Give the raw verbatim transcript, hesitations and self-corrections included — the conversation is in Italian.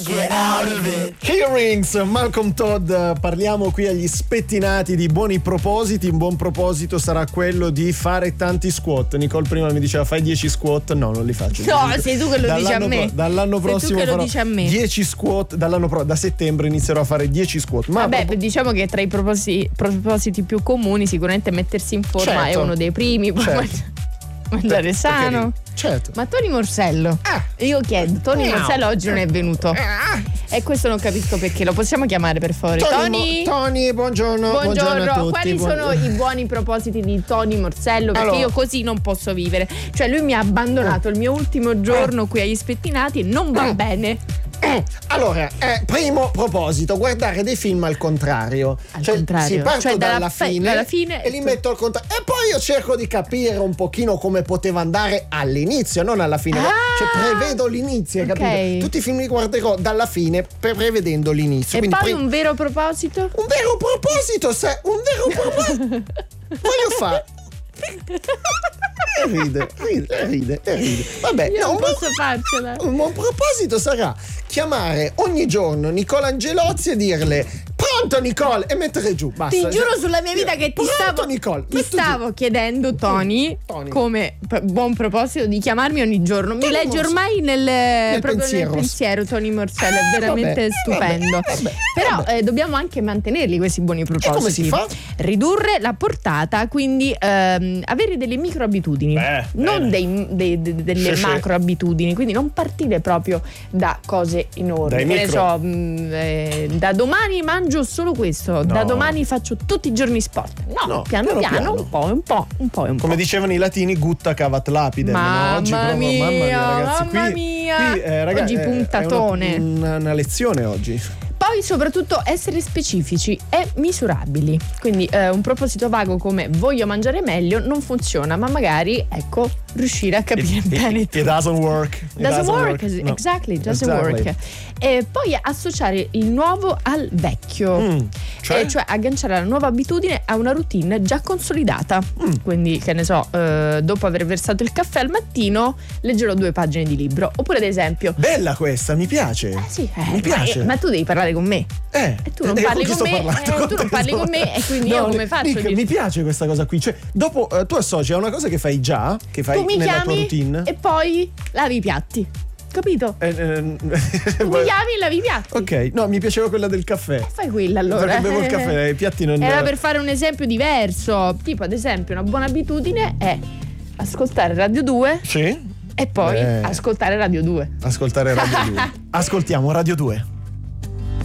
Get out of it. Hearings, Malcolm Todd. Parliamo qui agli spettinati di buoni propositi. Un buon proposito sarà quello di fare tanti squat. Nicole prima mi diceva fai dieci squat. No, non li faccio. No, sei tu che lo dici a me. Pro- dall'anno sei prossimo tu che lo farò dici a me. dieci squat. Dall'anno pro- da settembre inizierò a fare dieci squat. Ma Vabbè, proprio... diciamo che tra i propositi, propositi più comuni sicuramente mettersi in forma certo. è uno dei primi. Certo. Mangiare Perché, sano. Certo. Ma Tony Morsello, Ah. io chiedo, Tony No. Morsello oggi non è venuto. Ah. E questo non capisco perché. Lo possiamo chiamare per favore? Tony, Tony? Mo- Tony, buongiorno. Buongiorno, buongiorno a tutti. quali buon- sono i buoni propositi di Tony Morsello? Perché Allora. io così non posso vivere. Cioè lui mi ha abbandonato il mio ultimo giorno qui agli spettinati e non va Eh. bene. Eh, allora, eh, primo proposito, guardare dei film al contrario. Al cioè, contrario. si parto Cioè, dalla dalla, fe- fine, dalla fine- e li metto al contrario. E poi io cerco di capire un pochino come poteva andare all'inizio, non alla fine. Ah! Cioè, prevedo l'inizio, hai Ok. capito? Tutti i film li guarderò dalla fine, pre- prevedendo l'inizio. E Quindi poi pre- un vero proposito? un vero proposito, se un vero proposito. Voglio fare. E ride, ride, ride, e ride. Vabbè, Io no, non un posso buon- farcela. un buon proposito sarà chiamare ogni giorno Nicola Angelozzi e dirle pronto Nicole e mettere giù, basta. Ti giuro sulla mia vita che ti Pronto, stavo, Nicole, ti metto stavo giù. chiedendo, Tony, Tony. come p- buon proposito di chiamarmi ogni giorno. Mi Tony leggi Morsello. ormai nel, proprio pensiero. nel pensiero, Tony Morsello, è Ah, veramente vabbè, stupendo. vabbè, vabbè, Però vabbè. eh, dobbiamo anche mantenerli questi buoni propositi. come si fa? Ridurre la portata, quindi ehm, avere delle micro abitudini, Beh, non bene. dei, dei- de- delle Sì, sì. macro abitudini, quindi non partire proprio da cose enormi. Dai Che ne micro. so, mh, eh, da domani mangio solo questo, da No. domani faccio tutti i giorni sport. No, No, piano, piano piano piano. un po', un po', un po' e un Come po'. dicevano i latini, gutta cavat lapidem. Mamma no? Oggi proprio, mia, mamma mia, ragazzi, mamma qui, mia. qui, eh, ragazzi, Oggi è- è puntatone. una, una, una lezione oggi. Poi soprattutto essere specifici e misurabili. Quindi eh, un proposito vago come voglio mangiare meglio non funziona, ma magari ecco riuscire a capire It, bene. it, it doesn't work. It Doesn't work, No. exactly, doesn't Exactly. work. E poi associare il nuovo al vecchio, Mm, cioè? E cioè agganciare la nuova abitudine a una routine già consolidata. Mm. Quindi, che ne so, eh, dopo aver versato il caffè al mattino, leggerò due pagine di libro. Oppure, ad esempio, Bella questa, mi piace. eh sì, eh, mi piace. Ma, ma tu devi parlare con me. Eh, E tu non eh, parli chi con sto me, parlando? eh, tu Con non te parli sto con me, e quindi io come faccio Nick, di- mi piace questa cosa qui. Cioè, dopo eh, tu associ a una cosa che fai già, che fai Tu mi nella tua chiami routine. e poi lavi i piatti. Capito? Eh, eh, Tu mi chiami e lavi i piatti. ok, no, mi piaceva quella del caffè. Fai quella allora. Perché bevo il caffè, i piatti non. Era per fare un esempio diverso. Tipo, ad esempio, una buona abitudine è ascoltare Radio due Sì. e poi Eh. ascoltare Radio due. Ascoltare Radio due. Ascoltiamo Radio due.